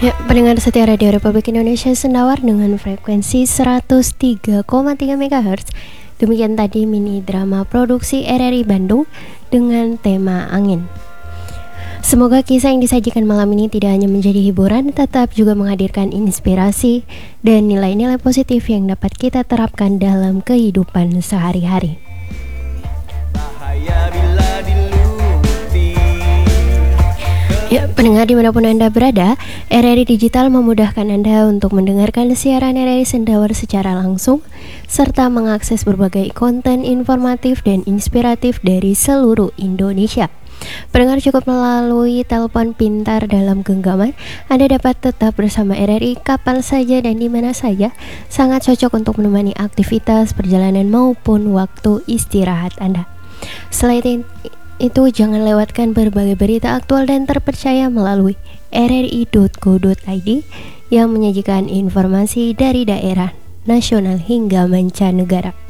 Ya, pendengar setia Radio Republik Indonesia Sendawar dengan frekuensi 103,3 MHz. Demikian tadi mini drama produksi RRI Bandung dengan tema Angin. Semoga kisah yang disajikan malam ini tidak hanya menjadi hiburan, tetap juga menghadirkan inspirasi dan nilai-nilai positif yang dapat kita terapkan dalam kehidupan sehari-hari. Ya, pendengar dimanapun Anda berada, RRI Digital memudahkan Anda untuk mendengarkan siaran RRI Sendawar secara langsung, serta mengakses berbagai konten informatif dan inspiratif dari seluruh Indonesia. Pendengar cukup melalui telepon pintar dalam genggaman, Anda dapat tetap bersama RRI kapan saja dan di mana saja, sangat cocok untuk menemani aktivitas, perjalanan maupun waktu istirahat Anda. Selain itu, jangan lewatkan berbagai berita aktual dan terpercaya melalui rri.co.id yang menyajikan informasi dari daerah, nasional hingga mancanegara.